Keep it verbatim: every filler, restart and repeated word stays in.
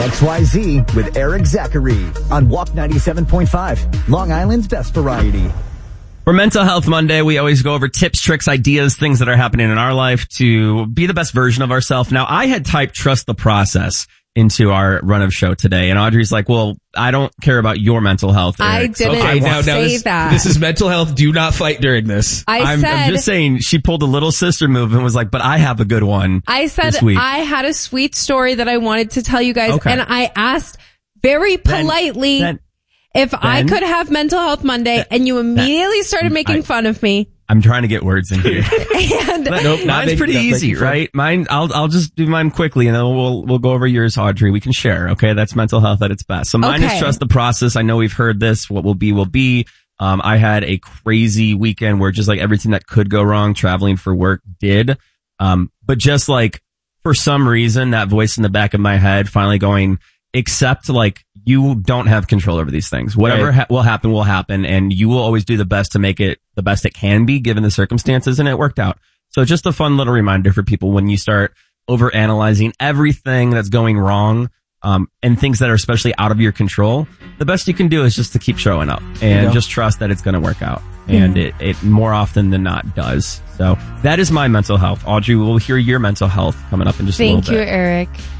X Y Z with Eric Zachary on Walk ninety-seven point five, Long Island's best variety. For Mental Health Monday, we always go over tips, tricks, ideas, things that are happening in our life to be the best version of ourselves. Now, I had typed trust the process into our run of show today, and Audrey's like, well, I don't care about your mental health, Eric. I didn't so okay, now, say now this, that. This is mental health. Do not fight during this. I I'm, said, I'm just saying she pulled a little sister move and was like, but I have a good one. I said this week. I had a sweet story that I wanted to tell you guys, Okay. and I asked very politely then, if I could have Mental Health Monday, then, and you immediately started making I, fun of me. I'm trying to get words in here. and But nope, mine's make, pretty easy, right? Mine, I'll, I'll just do mine quickly and then we'll, we'll go over yours, Audrey. We can share. Okay. That's mental health at its best. So mine okay. is trust the process. I know we've heard this. What will be, will be. Um, I had a crazy weekend where just like everything that could go wrong traveling for work did. Um, but just like for some reason, that voice in the back of my head finally going, except like you don't have control over these things. Whatever right. ha- will happen will happen, and you will always do the best to make it the best it can be given the circumstances, and it worked out. So just a fun little reminder for people when you start over analyzing everything that's going wrong, um, and things that are especially out of your control, the best you can do is just to keep showing up and just trust that it's going to work out. And it, it more often than not does. So that is my mental health. Audrey, we'll hear your mental health coming up in just Thank a little bit. Thank you, Eric.